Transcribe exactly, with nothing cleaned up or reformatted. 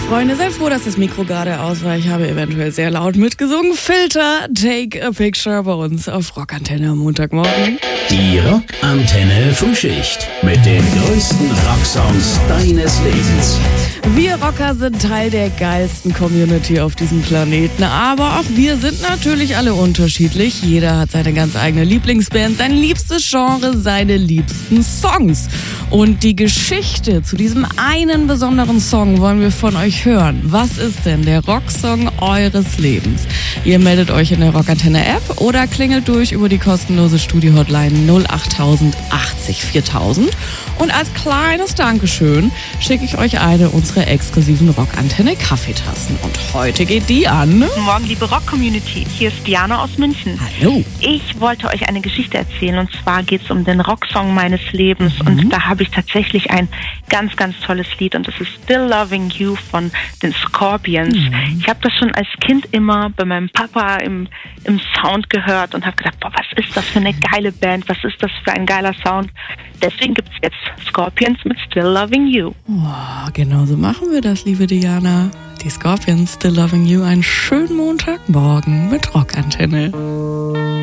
Freunde, seid froh, dass das Mikro gerade aus war. Ich habe eventuell sehr laut mitgesungen. Filter, Take a Picture bei uns auf Rockantenne am Montagmorgen. Die Rockantenne Frühschicht mit den größten Rocksongs deines Lebens. Wir Rocker sind Teil der geilsten Community auf diesem Planeten, aber auch wir sind natürlich alle unterschiedlich. Jeder hat seine ganz eigene Lieblingsband, sein liebstes Genre, seine liebsten Songs. Und die Geschichte zu diesem einen besonderen Song wollen wir von euch hören. Was ist denn der Rocksong eures Lebens? Ihr meldet euch in der Rockantenne-App oder klingelt durch über die kostenlose Studio-Hotline null achttausend achtzig viertausend. Und als kleines Dankeschön schicke ich euch eine unserer exklusiven Rockantenne-Kaffeetassen. Und heute geht die an... Guten Morgen, liebe Rock-Community. Hier ist Diana aus München. Hallo. Ich wollte euch eine Geschichte erzählen, und zwar geht es um den Rocksong meines Lebens. Mhm. Und da habe ich tatsächlich ein ganz, ganz tolles Lied, und das ist Still Loving You von den Scorpions. Mhm. Ich habe das schon als Kind immer bei meinem Papa im, im Sound gehört und habe gedacht, boah, was ist das für eine geile Band, was ist das für ein geiler Sound. Deswegen gibt es jetzt Scorpions mit Still Loving You. Oh, genau so machen wir das, liebe Diana. Die Scorpions, Still Loving You, einen schönen Montagmorgen mit Rockantenne.